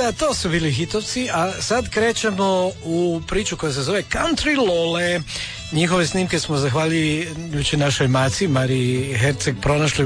Da, to su bili hitovci, a sad krećemo u priču koja se zove Country Lole. Njihove snimke smo zahvaljujući našoj maci Mariji Herceg pronašli